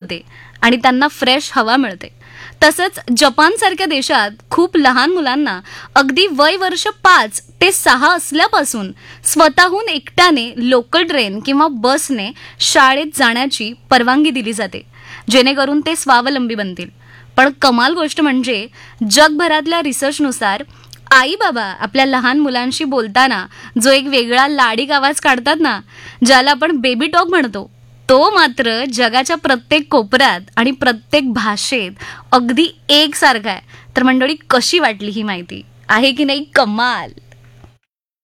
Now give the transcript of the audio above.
होते आणि त्यांना फ्रेश हवा मिळते. तसंच जपानसारख्या देशात खूप लहान मुलांना अगदी वय वर्ष 5 ते 6 असल्यापासून स्वतःहून एकट्याने लोकल ट्रेन किंवा बसने शाळेत जाण्याची परवानगी दिली जाते, जेणेकरून ते स्वावलंबी बनतील. पण कमाल गोष्ट म्हणजे जगभरातल्या रिसर्चनुसार आई बाबा आपल्या लहान मुलांशी बोलताना जो एक वेगळा लाडीक आवाज काढतात ना, ज्याला आपण बेबी टॉक म्हणतो, तो मात्र जगाच्या प्रत्येक कोपऱ्यात आणि प्रत्येक भाषेत अगदी एकसारखा आहे. तर मंडळी, कशी वाटली ही माहिती? आहे की नाही कमाल?